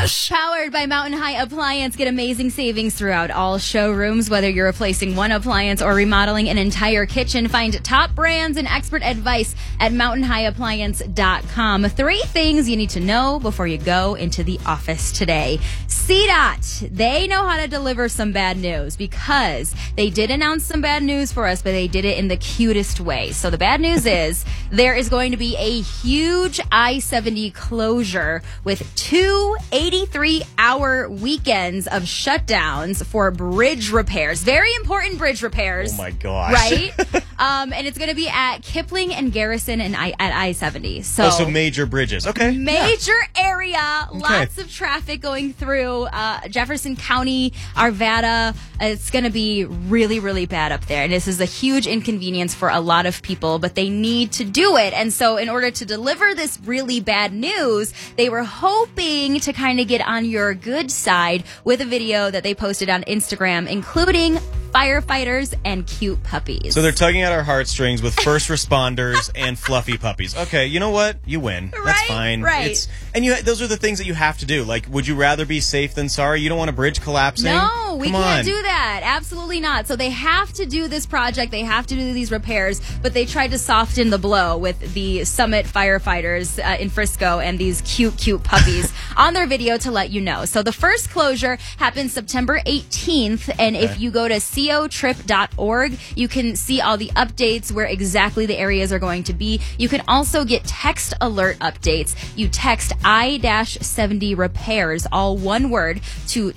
Gosh. Powered by Mountain High Appliance. Get amazing savings throughout all showrooms. Whether you're replacing one appliance or remodeling an entire kitchen, find top brands and expert advice at mountainhighappliance.com. 3 things you need to know before you go into the office today. CDOT, they know how to deliver some bad news because they did announce some bad news for us, but they did it in the cutest way. So the bad news is there is going to be a huge I-70 closure with 2 83-hour weekends of shutdowns for bridge repairs. Very important bridge repairs. Oh, my gosh. Right? And it's going to be at Kipling and Garrison and at I-70. So major bridges. Okay. Major area. Lots of traffic going through Jefferson County, Arvada. It's going to be really, really bad up there. And this is a huge inconvenience for a lot of people, but they need to do it. And so in order to deliver this really bad news, they were hoping to kind of get on your good side with a video that they posted on Instagram, including firefighters and cute puppies. So they're tugging at our heartstrings with first responders and fluffy puppies. Okay, you know what? You win. Right? That's fine. Right. Those are the things that you have to do. Like, would you rather be safe than sorry? You don't want a bridge collapsing? No, we Come can't on. do that. Absolutely not. So they have to do this project. They have to do these repairs, but they tried to soften the blow with the Summit firefighters in Frisco and these cute puppies on their video to let you know. So the first closure happens September 18th, and if you go to cotrip.org, you can see all the updates, where exactly the areas are going to be. You can also get text alert updates. You text I-70 repairs, all one word, to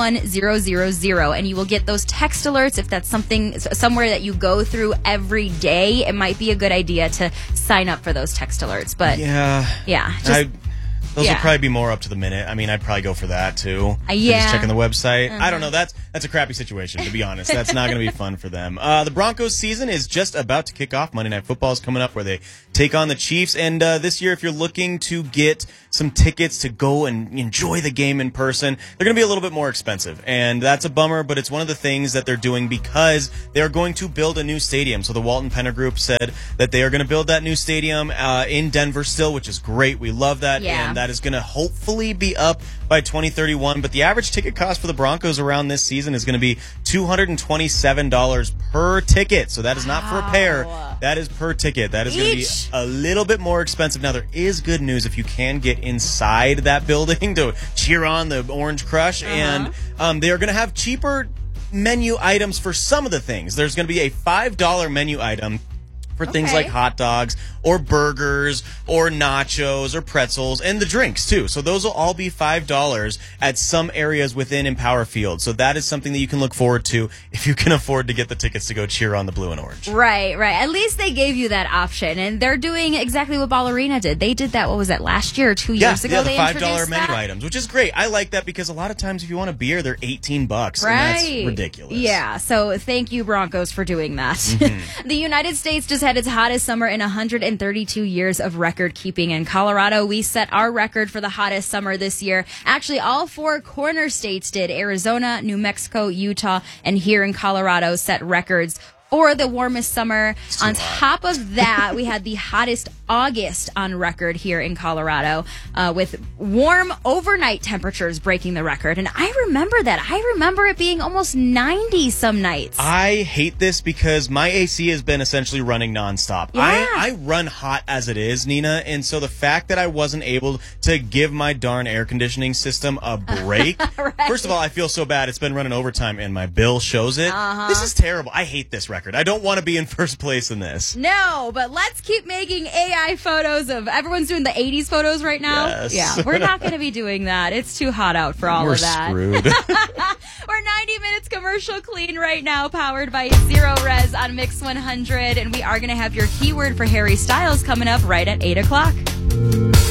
21000, and you will get those text alerts. If that's somewhere that you go through every day, it might be a good idea to sign up for those text alerts. But those will probably be more up to the minute. I mean, I'd probably go for that too. Yeah. Just checking the website. I don't know. That's a crappy situation, to be honest. That's not going to be fun for them. The Broncos season is just about to kick off. Monday Night Football is coming up, where they take on the Chiefs. And this year, if you're looking to get some tickets to go and enjoy the game in person, they're going to be a little bit more expensive. And that's a bummer, but it's one of the things that they're doing because they're going to build a new stadium. So the Walton Penner Group said that they are going to build that new stadium in Denver still, which is great. We love that. Yeah. And that is going to hopefully be up by 2031. But the average ticket cost for the Broncos around this season is going to be $227 per ticket. So that is not for a pair. That is per ticket. That is going to be a little bit more expensive. Now, there is good news if you can get inside that building to cheer on the Orange Crush. And they are going to have cheaper menu items for some of the things. There's going to be a $5 menu item for things like hot dogs or burgers or nachos or pretzels, and the drinks too. So those will all be $5 at some areas within Empower Field. So that is something that you can look forward to if you can afford to get the tickets to go cheer on the blue and orange. Right. At least they gave you that option, and they're doing exactly what Ballerina did. They did that, what was that, last year or 2 years ago? Yeah, the they $5 menu items, which is great. I like that because a lot of times if you want a beer, they're $18. Right. And that's ridiculous. Yeah, so thank you, Broncos, for doing that. The United States just had its hottest summer in 132 years of record keeping. In Colorado, we set our record for the hottest summer this year. Actually, all 4 corner states did. Arizona, New Mexico, Utah, and here in Colorado set records for the warmest summer. On top of that, we had the hottest August on record here in Colorado, with warm overnight temperatures breaking the record. And I remember that. I remember it being almost 90 some nights. I hate this because my AC has been essentially running nonstop. Yeah. I run hot as it is, Nina, and so the fact that I wasn't able to give my darn air conditioning system a break. Right. First of all, I feel so bad. It's been running overtime, and my bill shows it. This is terrible. I hate this record. I don't want to be in first place in this. No, but let's keep making AI photos of everyone's doing the 80s photos right now. Yes. Yeah, we're not going to be doing that. It's too hot out for all We're of that. Screwed. We're 90 minutes commercial clean right now, powered by Zero Res on Mix 100. And we are going to have your keyword for Harry Styles coming up right at 8 o'clock.